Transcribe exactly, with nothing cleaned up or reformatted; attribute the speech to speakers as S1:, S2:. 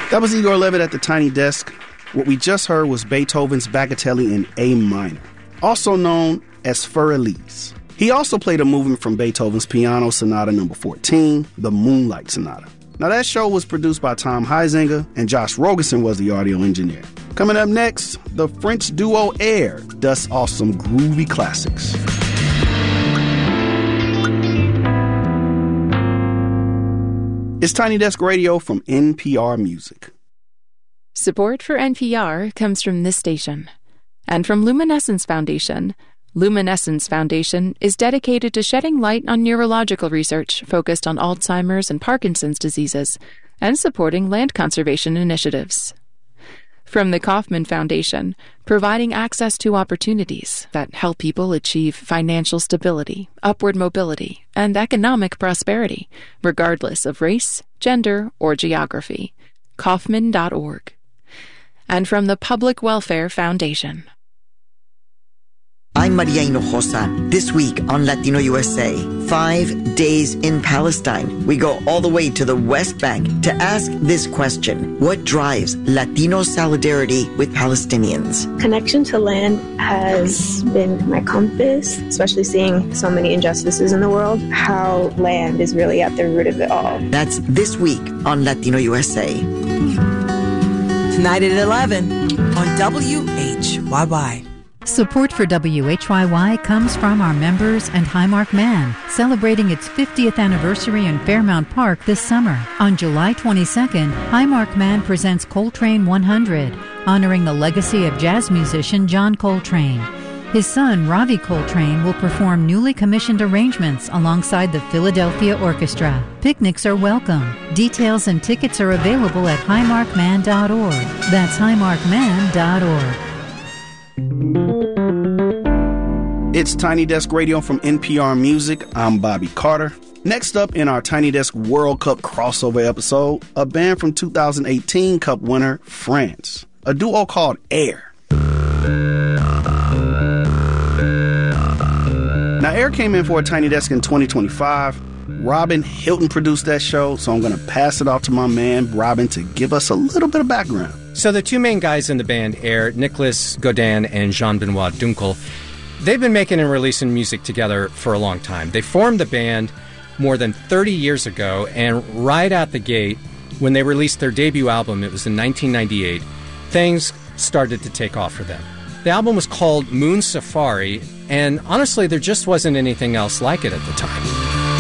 S1: That was Igor Levit at the Tiny Desk. What we just heard was Beethoven's Bagatelle in A minor, also known as Für Elise. He also played a movement from Beethoven's Piano Sonata number fourteen, the Moonlight Sonata. Now that show was produced by Tom Heisinger, and Josh Rogerson was the audio engineer. Coming up next, the French duo Air dusts off some groovy classics. It's Tiny Desk Radio from N P R Music.
S2: Support for N P R comes from this station and from Luminescence Foundation. Luminescence Foundation is dedicated to shedding light on neurological research focused on Alzheimer's and Parkinson's diseases and supporting land conservation initiatives. From the Kauffman Foundation, providing access to opportunities that help people achieve financial stability, upward mobility, and economic prosperity, regardless of race, gender, or geography. Kauffman dot org. And from the Public Welfare Foundation.
S3: I'm Maria Hinojosa. This week on Latino U S A, five days in Palestine. We go all the way to the West Bank to ask this question: what drives Latino solidarity with Palestinians?
S4: Connection to land has been my compass, especially seeing so many injustices in the world, how land is really at the root of it all.
S3: That's this week on Latino U S A.
S5: Tonight at eleven on W H Y Y.
S6: Support for W H Y Y comes from our members and Highmark Man, celebrating its fiftieth anniversary in Fairmount Park this summer. On July twenty-second, Highmark Man presents Coltrane one hundred, honoring the legacy of jazz musician John Coltrane. His son, Ravi Coltrane, will perform newly commissioned arrangements alongside the Philadelphia Orchestra. Picnics are welcome. Details and tickets are available at highmark man dot org. That's highmark man dot org.
S1: It's Tiny Desk Radio from N P R Music. I'm Bobby Carter. Next up in our Tiny Desk World Cup crossover episode, a band from two thousand eighteen Cup winner, France. A duo called Air. Now, Air came in for a Tiny Desk in twenty twenty-five. Robin Hilton produced that show, so I'm going to pass it off to my man, Robin, to give us a little bit of background.
S7: So the two main guys in the band, Air, Nicolas Godin and Jean-Benoit Dunkel, they've been making and releasing music together for a long time. They formed the band more than thirty years ago, and right out the gate, when they released their debut album, it was in nineteen ninety-eight, things started to take off for them. The album was called Moon Safari, and honestly, there just wasn't anything else like it at the time.